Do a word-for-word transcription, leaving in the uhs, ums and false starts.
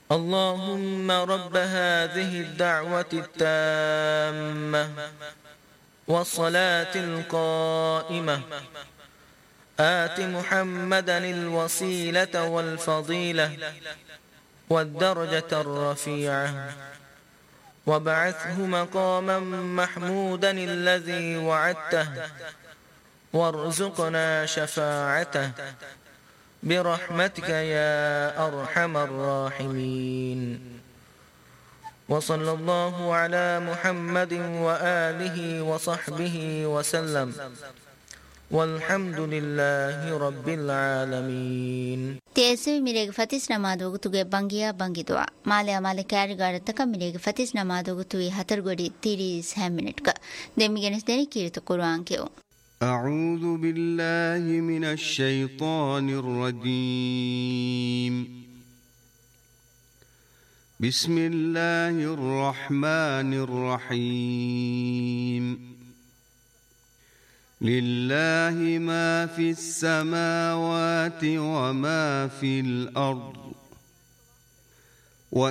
اللهم رب هذه الدعوة التامة والصلاة القائمة آت محمدا الوسيلة والفضيلة والدرجة الرفيعة وابعثه مقاما محمودا الذي وعدته وارزقنا شفاعته برحمتك يا أرحم الراحمين. وصلى الله على محمد وآله وصحبه وسلم والحمد لله رب العالمين. تيسوي ميريغ فتيس نمادوغ توغي بانگيا بانگي دعا مالي مالي كاري غارتكا ميريغ فتيس نمادوغ توي هتر غودي تيريس هم منتكا دمي گنس دني كيرت قرآن كيو. أعوذ بالله من الشيطان الرجيم. بسم الله الرحمن الرحيم. لله ما في السماوات وما في الأرض